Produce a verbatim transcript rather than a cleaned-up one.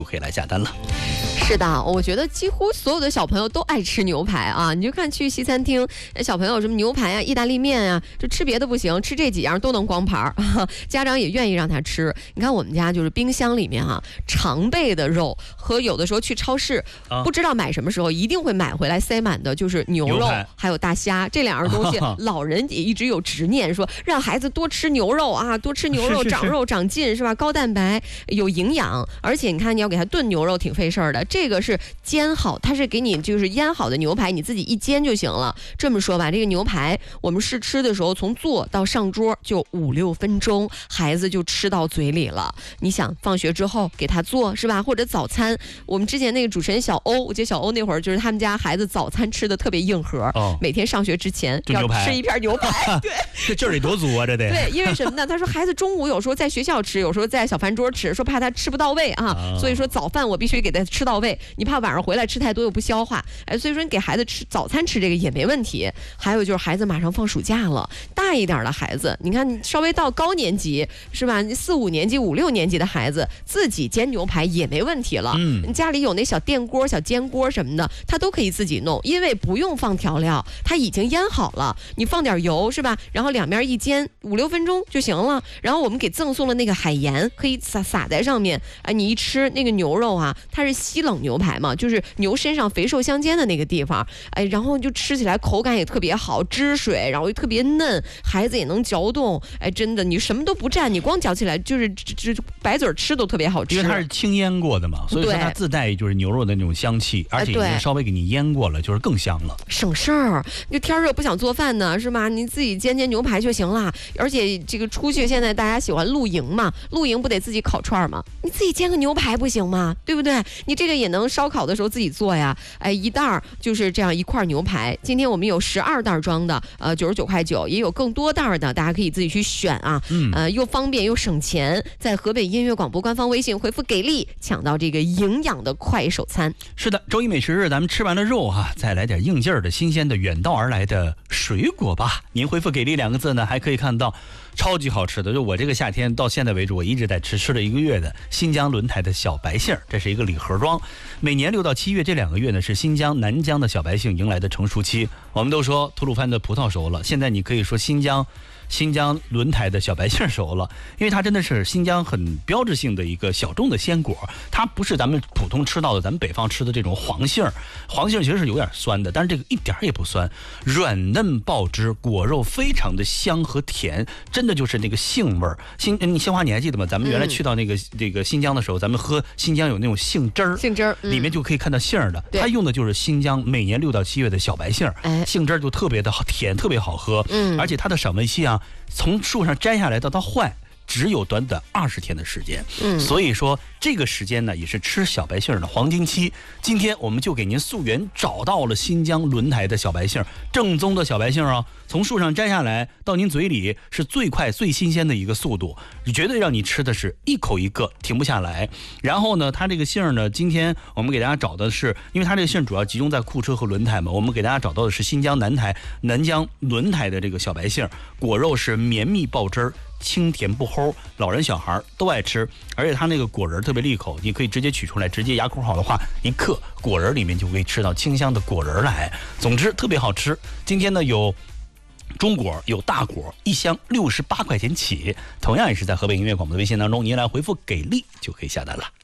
可以来下单了。 是的，我觉得几乎所有的小朋友都爱吃牛排啊！你就看去西餐厅，小朋友什么牛排啊、意大利面啊，就吃别的不行，吃这几样都能光盘儿。家长也愿意让他吃。你看我们家就是冰箱里面啊，常备的肉和有的时候去超市，啊、不知道买什么时候一定会买回来塞满的，就是牛肉还有大虾这两样东西。老人也一直有执念，说让孩子多吃牛肉啊，多吃牛肉长肉长劲是吧？高蛋白有营养，而且你看你要给他炖牛肉挺费事儿的。这个是煎好，它是给你就是腌好的牛排，你自己一煎就行了。这么说吧，这个牛排我们试吃的时候，从做到上桌就五六分钟，孩子就吃到嘴里了。你想放学之后给他做是吧？或者早餐，我们之前那个主持人小欧，我记得小欧那会儿就是他们家孩子早餐吃的特别硬核，哦、每天上学之前要吃一片牛排。对， 这劲儿得多足啊，这得。 对，因为什么呢？他说孩子中午有时候在学校吃，有时候在小饭桌吃，说怕他吃不到位啊，哦、所以说早饭我必须给他吃到位。你怕晚上回来吃太多又不消化，哎，所以说你给孩子吃早餐吃这个也没问题。还有就是孩子马上放暑假了，大一点的孩子，你看你稍微到高年级是吧？四五年级、五六年级的孩子自己煎牛排也没问题了。嗯，你家里有那小电锅、小煎锅什么的，他都可以自己弄，因为不用放调料，它已经腌好了。你放点油是吧？然后两面一煎，五六分钟就行了。然后我们给赠送了那个海盐，可以撒撒在上面。哎，你一吃那个牛肉啊，它是西冷牛排嘛，就是牛身上肥瘦相间的那个地方，哎，然后就吃起来口感也特别好，汁水，然后又特别嫩，孩子也能嚼动，哎，真的，你什么都不蘸，你光嚼起来就是这白嘴吃都特别好吃。 因为它是轻腌过的嘛，所以说它自带就是牛肉的那种香气，而且已经稍微给你腌过了，就是更香了， 省事儿。你天热不想做饭呢，是吧？你自己煎煎牛排就行了。而且这个出去现在大家喜欢露营嘛，露营不得自己烤串吗？你自己煎个牛排不行吗？对不对？你这个也能烧烤的时候自己做呀，哎，一袋儿就是这样一块牛排。今天我们有十二袋装的，呃，九十九块九，也有更多袋的，大家可以自己去选啊，嗯，呃，又方便又省钱。在河北音乐广播官方微信回复给力，抢到这个营养的快手餐。 是的，周一美食日，咱们吃完了肉哈、啊，再来点应劲儿的、新鲜的、远道而来的水果吧。您回复给力两个字呢，还可以看到超级好吃的，就我这个夏天到现在为止，我一直在吃，吃了一个月的新疆轮台的小白杏，这是一个礼盒装。每年六到七月这两个月呢，是新疆南疆的小白杏迎来的成熟期。我们都说吐鲁番的葡萄熟了，现在你可以说新疆新疆轮台的小白杏熟了，因为它真的是新疆很标志性的一个小众的鲜果，它不是咱们普通吃到的咱们北方吃的这种黄杏。黄杏其实是有点酸的，但是这个一点也不酸，软嫩爆汁，果肉非常的香和甜，真的就是那个杏味儿。新你鲜花你还记得吗？咱们原来去到那个、嗯、这个新疆的时候，咱们喝新疆有那种杏汁儿， 杏汁儿、嗯、 里面就可以看到杏儿的，它用的就是新疆每年六到七月的小白杏，哎，杏汁儿就特别的好甜，特别好喝，嗯，而且它的赏味期啊，从树上摘下来到它坏只有短短二十天的时间，嗯，所以说这个时间呢也是吃小白杏的黄金期。今天我们就给您溯源找到了新疆轮台的小白杏，正宗的小白杏啊，从树上摘下来到您嘴里是最快最新鲜的一个速度，绝对让你吃的是一口一个停不下来。然后呢，它这个杏呢，今天我们给大家找的是，因为它这个杏主要集中在库车和轮台嘛，我们给大家找到的是新疆南台南疆轮台的这个小白杏，果肉是绵密爆汁儿，清甜不齁，老人小孩都爱吃，而且它那个果仁特别利口，你可以直接取出来，直接牙口好的话，一嗑果仁里面就可以吃到清香的果仁来。总之特别好吃。今天呢有中果有大果，一箱六十八块钱起，同样也是在河北音乐广播的微信当中，您来回复给力就可以下单了。